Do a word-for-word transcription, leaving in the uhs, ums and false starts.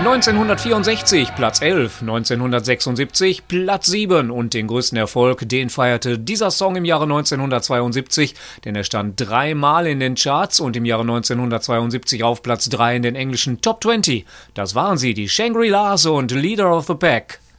neunzehnhundertvierundsechzig Platz elf, neunzehnhundertsechsundsiebzig Platz sieben und den größten Erfolg, den feierte dieser Song im Jahre neunzehnhundertzweiundsiebzig, denn er stand dreimal in den Charts und im Jahre neunzehnhundertzweiundsiebzig auf Platz drei in den englischen Top zwanzig. Das waren sie, die Shangri-Las und Leader of the Pack.